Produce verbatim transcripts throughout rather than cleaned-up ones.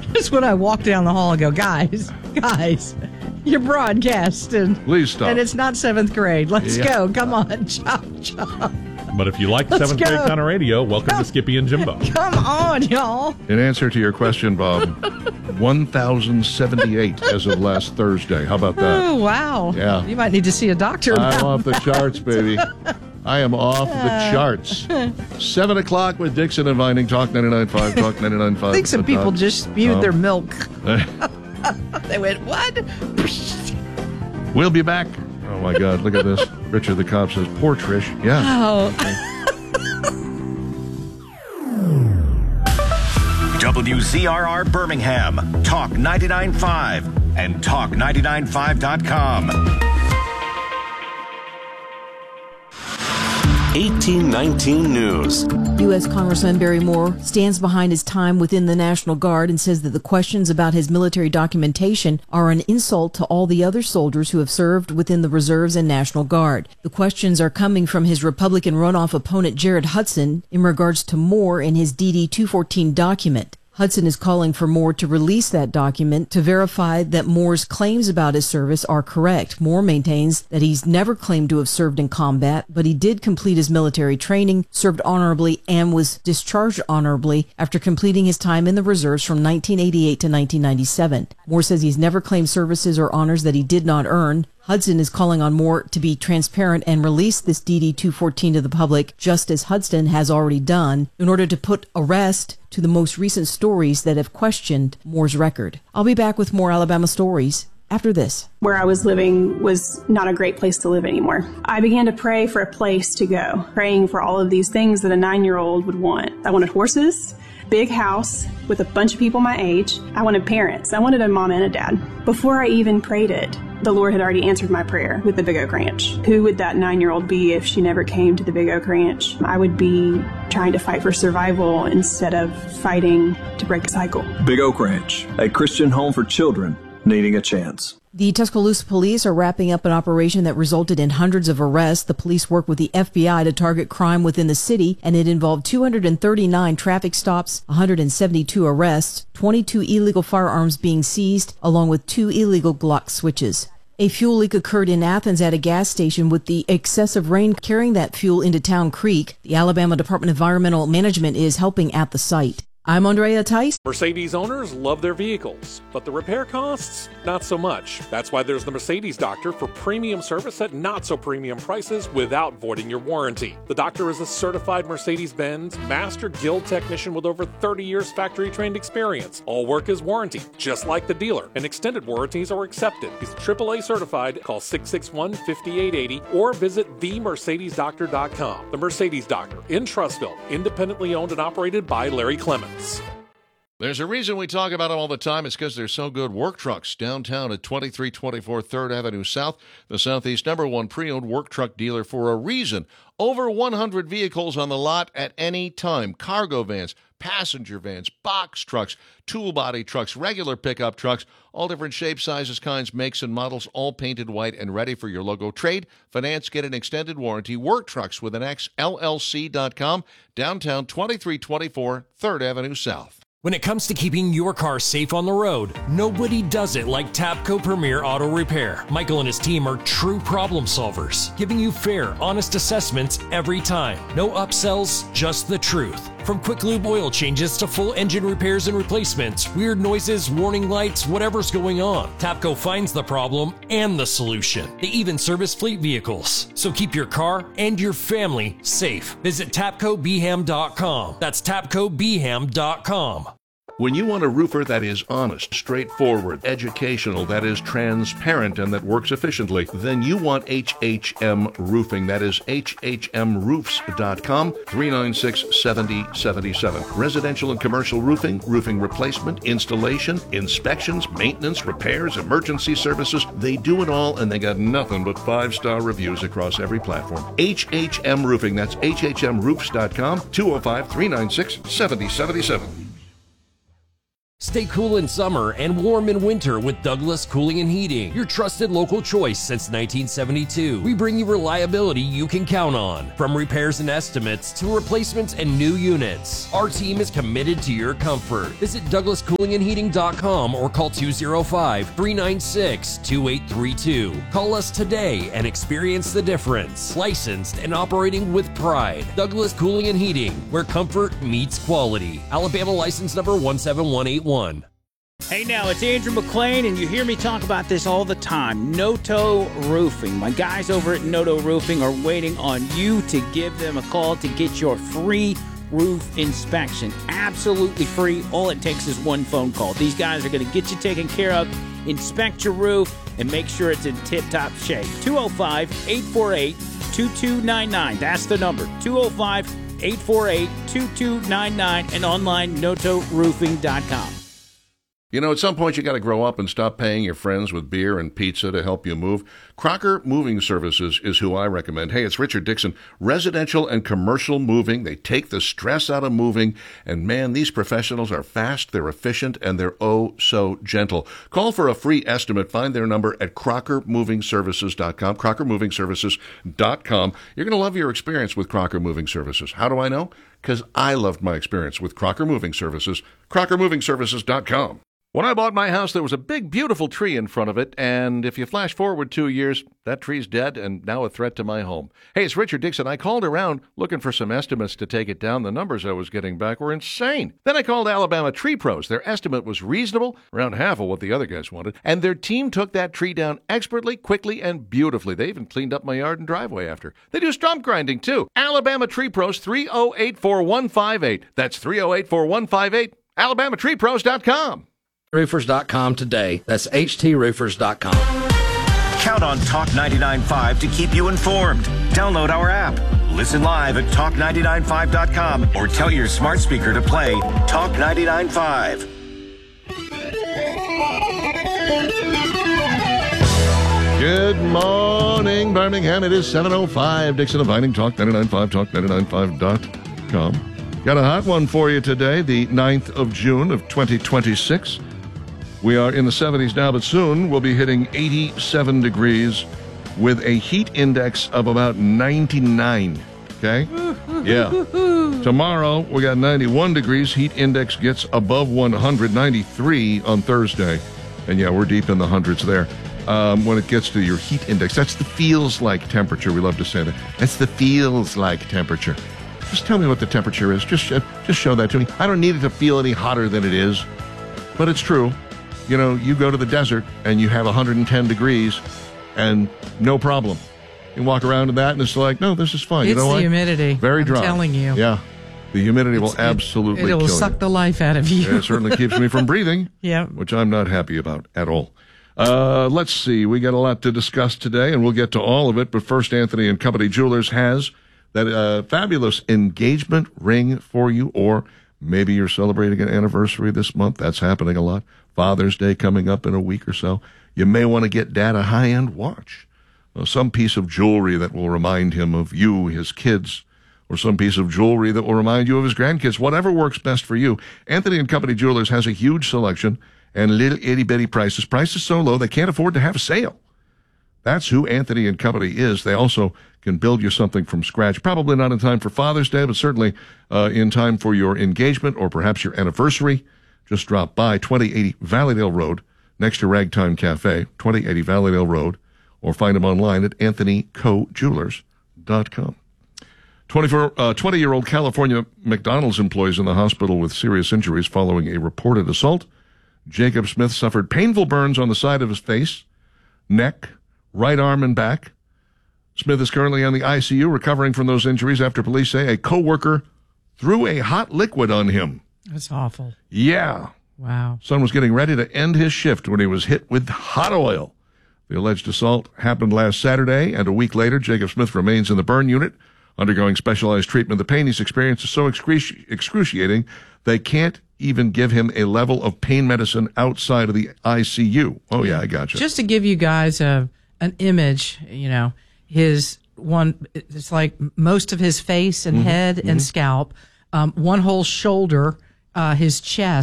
Just when I walk down the hall, I go, guys, guys, you're broadcasting. Please stop. And it's not seventh grade. Let's Yeah. go. Come on, chop, chop. But if you like Let's seventh go. grade kind of radio, welcome Come. to Skippy and Jimbo. Come on, y'all. In answer to your question, Bob, one thousand seventy-eight as of last Thursday. How about that? Oh, wow. Yeah. You might need to see a doctor about I'm off the that. charts, baby. I am off the charts. Seven o'clock with Dixon and Vining, Talk ninety-nine point five, Talk ninety-nine point five. I think some people just spewed Oh. their milk. They went, what? We'll be back. Oh, my God. Look at this. Richard the cop says, poor Trish. Yeah. Oh. W Z R R Birmingham, Talk ninety-nine point five, and talk ninety-nine point five dot com. eighteen nineteen News. U S Congressman Barry Moore stands behind his time within the National Guard and says that the questions about his military documentation are an insult to all the other soldiers who have served within the Reserves and National Guard. The questions are coming from his Republican runoff opponent Jared Hudson in regards to Moore and his D D two fourteen document. Hudson is calling for Moore to release that document to verify that Moore's claims about his service are correct. Moore maintains that he's never claimed to have served in combat, but he did complete his military training, served honorably, and was discharged honorably after completing his time in the reserves from nineteen eighty-eight to nineteen ninety-seven. Moore says he's never claimed services or honors that he did not earn. Hudson is calling on Moore to be transparent and release this D D two fourteen to the public, just as Hudson has already done, in order to put a rest to the most recent stories that have questioned Moore's record. I'll be back with more Alabama stories after this. Where I was living was not a great place to live anymore. I began to pray for a place to go, praying for all of these things that a nine-year-old would want. I wanted horses, big house with a bunch of people my age. I wanted parents. I wanted a mom and a dad. Before I even prayed it, the Lord had already answered my prayer with the Big Oak Ranch. Who would that nine-year-old be if she never came to the Big Oak Ranch? I would be trying to fight for survival instead of fighting to break a cycle. Big Oak Ranch, a Christian home for children needing a chance. The Tuscaloosa police are wrapping up an operation that resulted in hundreds of arrests. The police work with the F B I to target crime within the city, and it involved two hundred thirty-nine traffic stops, one hundred seventy-two arrests, twenty-two illegal firearms being seized, along with two illegal Glock switches. A fuel leak occurred in Athens at a gas station, with the excessive rain carrying that fuel into Town Creek. The Alabama Department of Environmental Management is helping at the site. I'm Andrea Tice. Mercedes owners love their vehicles, but the repair costs, not so much. That's why there's the Mercedes Doctor for premium service at not so premium prices without voiding your warranty. The Doctor is a certified Mercedes-Benz Master Guild technician with over thirty years factory-trained experience. All work is warranty, just like the dealer, and extended warranties are accepted. He's triple A certified. Call six six one, five eight eight zero or visit the mercedes doctor dot com. The Mercedes Doctor in Trussville, independently owned and operated by Larry Clemens. There's a reason we talk about them all the time. It's because they're so good. Work Trucks, downtown at twenty-three twenty-four third Avenue South, the Southeast number one pre-owned work truck dealer for a reason. Over one hundred vehicles on the lot at any time. Cargo vans, passenger vans, box trucks, tool body trucks, regular pickup trucks, all different shapes, sizes, kinds, makes, and models, all painted white and ready for your logo. Trade, finance, get an extended warranty. Work Trucks with an X, L L C dot com, downtown twenty-three twenty-four third Avenue South. When it comes to keeping your car safe on the road, nobody does it like Tapco Premier Auto Repair. Michael and his team are true problem solvers, giving you fair, honest assessments every time. No upsells, just the truth. From quick lube oil changes to full engine repairs and replacements, weird noises, warning lights, whatever's going on, Tapco finds the problem and the solution. They even service fleet vehicles. So keep your car and your family safe. Visit tapco b ham dot com. That's tapco b ham dot com. When you want a roofer that is honest, straightforward, educational, that is transparent, and that works efficiently, then you want H H M Roofing. That is H H M roofs dot com, three nine six, seven zero seven seven. Residential and commercial roofing, roofing replacement, installation, inspections, maintenance, repairs, emergency services. They do it all, and they got nothing but five-star reviews across every platform. H H M Roofing. That's H H M roofs dot com, two oh five, three nine six, seven zero seven seven. Stay Stay cool in summer and warm in winter with Douglas Cooling and Heating, your trusted local choice since nineteen seventy-two. We bring you reliability you can count on, from repairs and estimates to replacements and new units. Our team is committed to your comfort. Visit douglas cooling and heating dot com or call two oh five, three nine six, two eight three two. Call us today and experience the difference. Licensed and operating with pride. Douglas Cooling and Heating, where comfort meets quality. Alabama license number one seven one eight one. Hey now, it's Andrew McLean, and you hear me talk about this all the time. Noto Roofing. My guys over at Noto Roofing are waiting on you to give them a call to get your free roof inspection. Absolutely free. All it takes is one phone call. These guys are going to get you taken care of, inspect your roof, and make sure it's in tip-top shape. two oh five, eight four eight, two two nine nine. That's the number. two oh five, eight four eight, two two nine nine and online noto roofing dot com. You know, at some point you got to grow up and stop paying your friends with beer and pizza to help you move. Crocker Moving Services is who I recommend. Hey, it's Richard Dixon. Residential and commercial moving. They take the stress out of moving. And man, these professionals are fast, they're efficient, and they're oh so gentle. Call for a free estimate. Find their number at crocker moving services dot com, crocker moving services dot com. You're going to love your experience with Crocker Moving Services. How do I know? Because I loved my experience with Crocker Moving Services, crocker moving services dot com. When I bought my house, there was a big, beautiful tree in front of it, and if you flash forward two years, that tree's dead and now a threat to my home. Hey, it's Richard Dixon. I called around looking for some estimates to take it down. The numbers I was getting back were insane. Then I called Alabama Tree Pros. Their estimate was reasonable, around half of what the other guys wanted, and their team took that tree down expertly, quickly, and beautifully. They even cleaned up my yard and driveway after. They do stump grinding, too. Alabama Tree Pros, three oh eight, four one five eight. That's three oh eight, four one five eight, alabama tree pros dot com. roofers dot com today. That's h t roofers dot com. Count on Talk ninety-nine point five to keep you informed. Download our app. Listen live at talk ninety-nine point five dot com or tell your smart speaker to play Talk ninety-nine point five. Good morning, Birmingham. It is seven oh five. Dixon and Vining, Talk ninety-nine point five, talk ninety-nine point five dot com. Got a hot one for you today, the ninth of June of twenty twenty-six. We are in the seventies now, but soon we'll be hitting eighty-seven degrees with a heat index of about ninety-nine. Okay? Yeah. Tomorrow we got ninety-one degrees. Heat index gets above one hundred, ninety-three on Thursday. And yeah, we're deep in the hundreds there. Um, when it gets to your heat index, that's the feels like temperature. We love to say that. That's the feels like temperature. Just tell me what the temperature is. Just, uh, just show that to me. I don't need it to feel any hotter than it is, but it's true. You know, you go to the desert and you have one hundred ten degrees and no problem. You walk around in that and it's like, no, this is fine. It's you know the what? humidity. Very dry. I'm telling you. Yeah. The humidity will It's- absolutely It, kill will you. suck the life out of you. It certainly keeps me from breathing. Yeah. Which I'm not happy about at all. Uh, let's see. We got a lot to discuss today, and we'll get to all of it. But first, Anthony and Company Jewelers has that uh, fabulous engagement ring for you, or maybe you're celebrating an anniversary this month. That's happening a lot. Father's Day coming up in a week or so. You may want to get Dad a high-end watch, uh, some piece of jewelry that will remind him of you, his kids, or some piece of jewelry that will remind you of his grandkids. Whatever works best for you. Anthony and Company Jewelers has a huge selection and little itty-bitty prices. Prices so low they can't afford to have a sale. That's who Anthony and Company is. They also can build you something from scratch. Probably not in time for Father's Day, but certainly uh, in time for your engagement or perhaps your anniversary. Just drop by twenty eighty Valleydale Road next to Ragtime Cafe, twenty eighty Valleydale Road, or find them online at anthony co jewelers dot com. twenty-four, uh, twenty-year-old California McDonald's employee is in the hospital with serious injuries following a reported assault. Jacob Smith suffered painful burns on the side of his face, neck, right arm, and back. Smith is currently on the I C U recovering from those injuries after police say a coworker threw a hot liquid on him. That's awful. Yeah. Wow. Son was getting ready to end his shift when he was hit with hot oil. The alleged assault happened last Saturday, and a week later, Jacob Smith remains in the burn unit, undergoing specialized treatment. The pain he's experienced is so excruci- excruciating, they can't even give him a level of pain medicine outside of the I C U. Oh, yeah, I gotcha. Just to give you guys a an image, you know, his one, it's like most of his face and Mm-hmm. head and Mm-hmm. scalp, um, one whole shoulder, uh, his chest,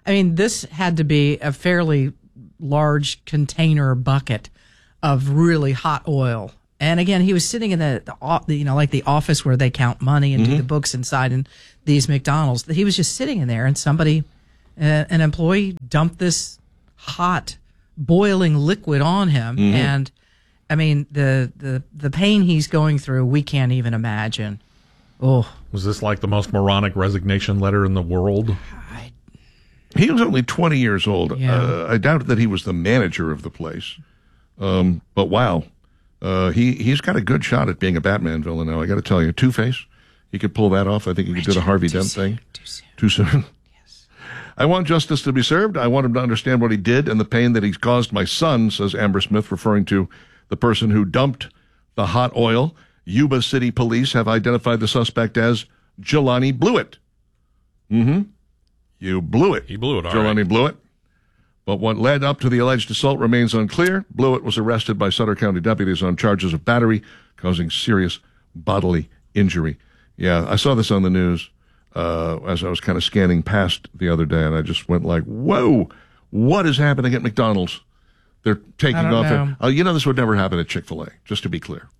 I mean, this had to be a fairly large container bucket of really hot oil. And again, he was sitting in the, the you know, like the office where they count money and mm-hmm. do the books inside in these McDonald's. He was just sitting in there, and somebody, uh, an employee, dumped this hot, boiling liquid on him. Mm-hmm. And I mean, the, the the pain he's going through, we can't even imagine. Oh, was this like the most moronic resignation letter in the world? I, he was only twenty years old. Yeah. Uh, I doubt that he was the manager of the place. Um, but wow. Uh, he, he's got a good shot at being a Batman villain now. I got to tell you, Two-Face, he could pull that off. I think he could do the Harvey Dent thing. Too soon. Too soon. Yes. I want justice to be served. I want him to understand what he did and the pain that he's caused my son, says Amber Smith, referring to the person who dumped the hot oil. Yuba City Police have identified the suspect as Jelani Blewett. Mm-hmm. You blew it. He blew it, all Jelani right. Blewett. But what led up to the alleged assault remains unclear. Blewett was arrested by Sutter County deputies on charges of battery, causing serious bodily injury. Yeah, I saw this on the news uh, as I was kind of scanning past the other day, and I just went like, whoa, what is happening at McDonald's? They're taking I don't off. know. Uh, you know, this would never happen at Chick-fil-A, just to be clear.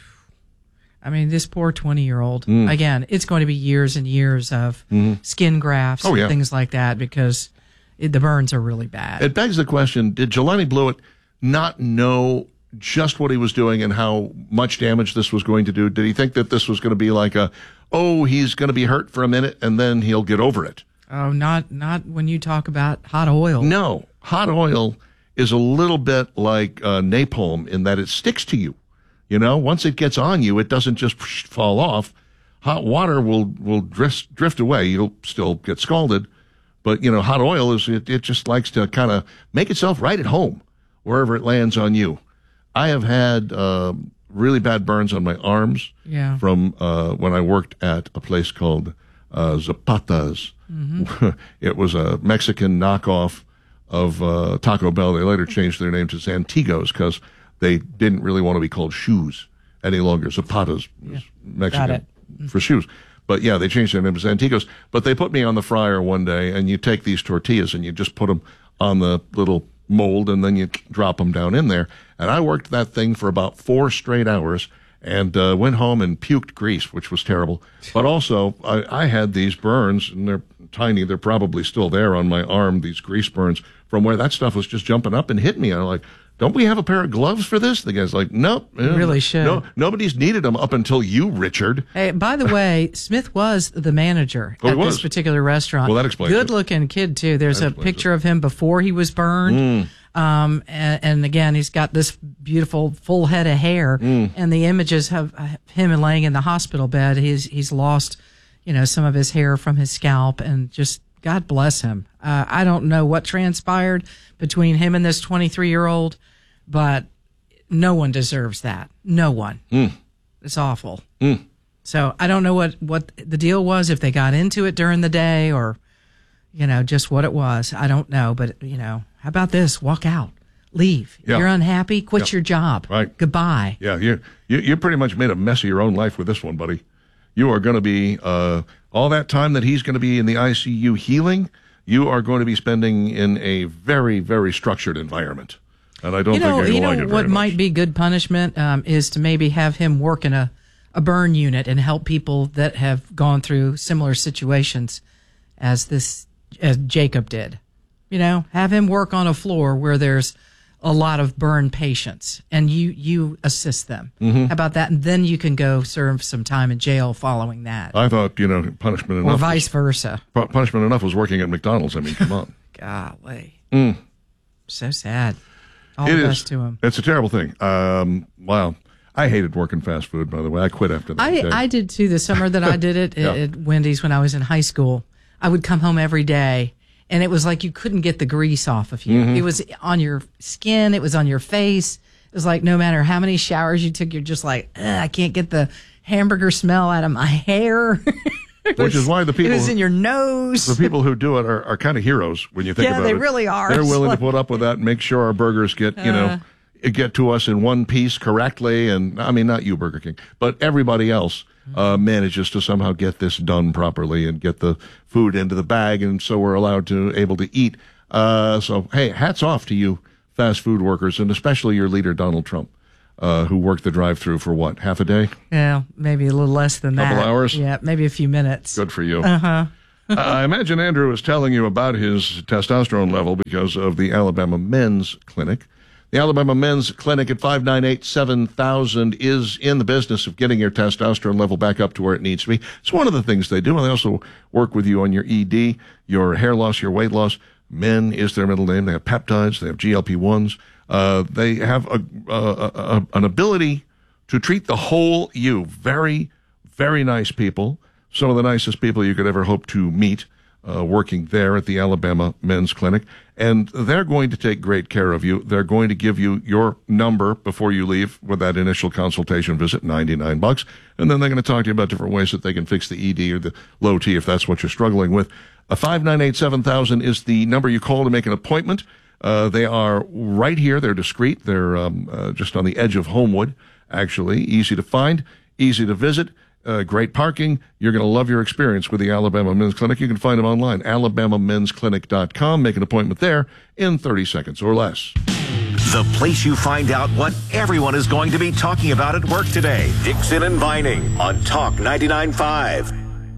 I mean, this poor twenty-year-old, Mm. again, it's going to be years and years of Mhm. skin grafts Oh, and yeah. things like that because it, the burns are really bad. It begs the question, did Jelani Blewett not know just what he was doing and how much damage this was going to do? Did he think that this was going to be like a, oh, he's going to be hurt for a minute and then he'll get over it? Oh, not not when you talk about hot oil. No. Hot oil is a little bit like uh, napalm in that it sticks to you. You know, once it gets on you, it doesn't just fall off. Hot water will, will drift, drift away. You'll still get scalded. But, you know, hot oil, is it, it just likes to kind of make itself right at home wherever it lands on you. I have had uh, really bad burns on my arms Yeah. from uh, when I worked at a place called uh, Zapatas. Mm-hmm. It was a Mexican knockoff of uh, Taco Bell. They later changed their name to Zantigos because they didn't really want to be called shoes any longer. Zapatas was Yeah. Mexican Got it. for shoes. But yeah, they changed their name to Zantigos. But they put me on the fryer one day, and you take these tortillas and you just put them on the little mold, and then you drop them down in there. And I worked that thing for about four straight hours and uh, went home and puked grease, which was terrible. But also, I, I had these burns, and they're tiny. They're probably still there on my arm, these grease burns, from where that stuff was just jumping up and hitting me. I'm like, don't we have a pair of gloves for this? The guy's like, nope. You really should. No, nobody's needed them up until you, Richard. Hey, by the way, Smith was the manager Oh, he at was? this particular restaurant. Well, that explains it. Good-looking kid, too. There's That a explains picture of him before he was burned. Mm. Um, and, and again, he's got this beautiful full head of hair. Mm. And the images of uh, him laying in the hospital bed. He's he's lost, you know, some of his hair from his scalp, and just God bless him. Uh, I don't know what transpired between him and this twenty-three-year-old, but no one deserves that. No one. Mm. It's awful. Mm. So I don't know what, what the deal was, if they got into it during the day or, you know, just what it was. I don't know. But, you know, how about this? Walk out. Leave. Yeah. You're unhappy? Quit Yeah. your job. Right. Goodbye. Yeah, you, you you pretty much made a mess of your own life with this one, buddy. You are going to be, uh, all that time that he's going to be in the I C U healing, you are going to be spending in a very, very structured environment. And I don't You know, think you're you going to know like it what very much. might be good punishment um, is to maybe have him work in a, a burn unit and help people that have gone through similar situations as this, as Jacob did. You know, have him work on a floor where there's a lot of burn patients, and you you assist them. Mhm. How about that? And then you can go serve some time in jail following that, I thought, you know, punishment enough. or vice versa. was, punishment enough was working at McDonald's. I mean, come on. Golly, Mm. so sad. All It the is. best to him. It's a terrible thing. Um, wow. I hated working fast food, by the way. I quit after that. I, day. I did too. The summer that I did it Yeah. at, at Wendy's when I was in high school, I would come home every day, and it was like you couldn't get the grease off of you. Mhm. It was on your skin. It was on your face. It was like no matter how many showers you took, you're just like, "Ugh, I can't get the hamburger smell out of my hair. It Which was- is why the people it was in your nose. the people who do it are, are kind of heroes when you think Yeah, about they it. really are. They're It's willing like- to put up with that and make sure our burgers get, you know, Uh. get to us in one piece correctly. And I mean, not you, Burger King, but everybody else uh, manages to somehow get this done properly and get the food into the bag. And so we're allowed to able to eat. Uh, so, hey, hats off to you fast food workers, and especially your leader, Donald Trump, uh, who worked the drive-through for what, half a day? Yeah, maybe a little less than that. Couple hours? Yeah, maybe a few minutes. Good for you. Uh-huh. uh, I imagine Andrew was telling you about his testosterone level because of the Alabama Men's Clinic. The Alabama Men's Clinic at five nine eight, seven thousand is in the business of getting your testosterone level back up to where it needs to be. It's one of the things they do, and they also work with you on your E D, your hair loss, your weight loss. Men is their middle name. They have peptides. They have G L P ones. Uh, they have a, a, a, an ability to treat the whole you. Very, very nice people. Some of the nicest people you could ever hope to meet uh, working there at the Alabama Men's Clinic. And they're going to take great care of you. They're going to give you your number before you leave with that initial consultation visit, ninety-nine bucks. And then they're going to talk to you about different ways that they can fix the E D or the low T if that's what you're struggling with. A five nine eight, seven thousand is the number you call to make an appointment. Uh, they are right here. They're discreet. They're um, uh, just on the edge of Homewood, actually. Easy to find, easy to visit, uh, great parking. You're going to love your experience with the Alabama Men's Clinic. You can find them online, alabama men's clinic dot com. Make an appointment there in thirty seconds or less. The place you find out what everyone is going to be talking about at work today. Dixon and Vining on Talk ninety-nine point five.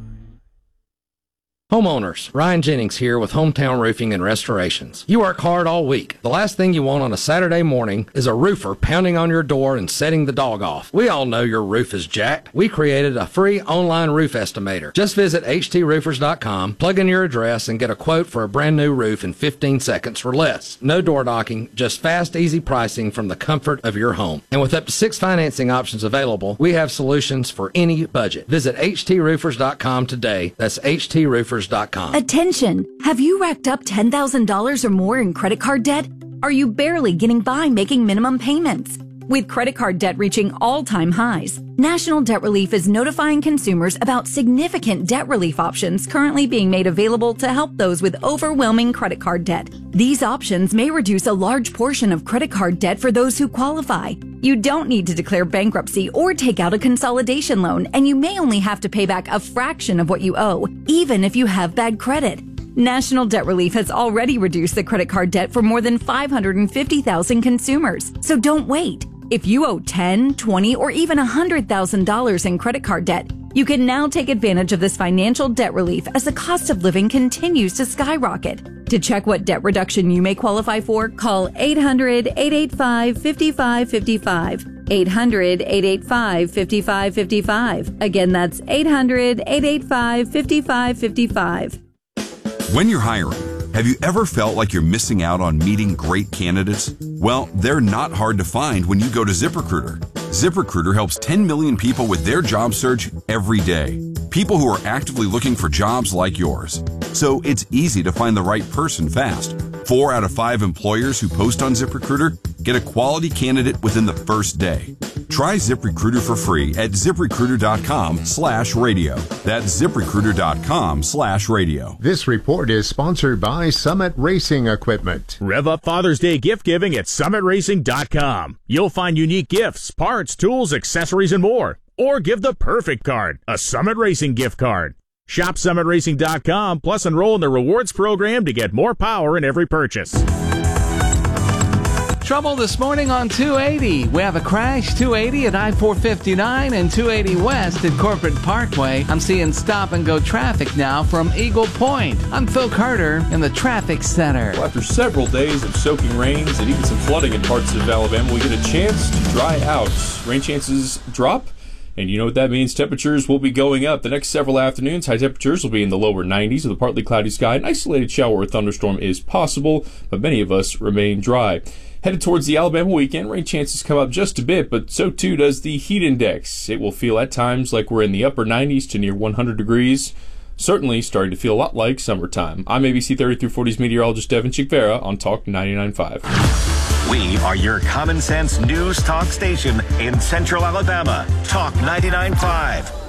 Homeowners, Ryan Jennings here with Hometown Roofing and Restorations. You work hard all week. The last thing you want on a Saturday morning is a roofer pounding on your door and setting the dog off. We all know your roof is jacked. We created a free online roof estimator. Just visit H T roofers dot com, plug in your address, and get a quote for a brand new roof in fifteen seconds or less. No door knocking, just fast, easy pricing from the comfort of your home. And with up to six financing options available, we have solutions for any budget. Visit H T roofers dot com today. That's H T roofers dot com. Attention! Have you racked up ten thousand dollars or more in credit card debt? Are you barely getting by making minimum payments? With credit card debt reaching all-time highs, National Debt Relief is notifying consumers about significant debt relief options currently being made available to help those with overwhelming credit card debt. These options may reduce a large portion of credit card debt for those who qualify. You don't need to declare bankruptcy or take out a consolidation loan, and you may only have to pay back a fraction of what you owe, even if you have bad credit. National Debt Relief has already reduced the credit card debt for more than five hundred fifty thousand consumers, so don't wait. If you owe ten thousand dollars, twenty thousand dollars, or even one hundred thousand dollars in credit card debt, you can now take advantage of this financial debt relief as the cost of living continues to skyrocket. To check what debt reduction you may qualify for, call eight hundred, eight eight five, five five five five. eight hundred, eight eight five, five five five five. Again, that's eight hundred, eight eight five, five five five five. When you're hiring, have you ever felt like you're missing out on meeting great candidates? Well, they're not hard to find when you go to ZipRecruiter. ZipRecruiter helps ten million people with their job search every day. People who are actively looking for jobs like yours. So it's easy to find the right person fast. Four out of five employers who post on ZipRecruiter get a quality candidate within the first day. Try ZipRecruiter for free at ZipRecruiter.com slash radio. That's ZipRecruiter.com slash radio. This report is sponsored by Summit Racing Equipment. Rev up Father's Day gift giving at Summit Racing dot com. You'll find unique gifts, parts, tools, accessories, and more. Or give the perfect card, a Summit Racing gift card. Shop Summit Racing dot com, plus enroll in the rewards program to get more power in every purchase. Trouble this morning on two eighty. We have a crash, two eighty at I four fifty-nine and two eighty West at Corporate Parkway. I'm seeing stop-and-go traffic now from Eagle Point. I'm Phil Carter in the Traffic Center. Well, after several days of soaking rains and even some flooding in parts of Alabama, we get a chance to dry out. Rain chances drop. And you know what that means. Temperatures will be going up. The next several afternoons, high temperatures will be in the lower nineties with a partly cloudy sky. An isolated shower or thunderstorm is possible, but many of us remain dry. Headed towards the Alabama weekend, rain chances come up just a bit, but so too does the heat index. It will feel at times like we're in the upper nineties to near one hundred degrees. Certainly starting to feel a lot like summertime. I'm A B C thirty through forty's meteorologist Devin Chikvera on Talk ninety-nine point five. We are your common sense news talk station in Central Alabama. Talk ninety-nine point five.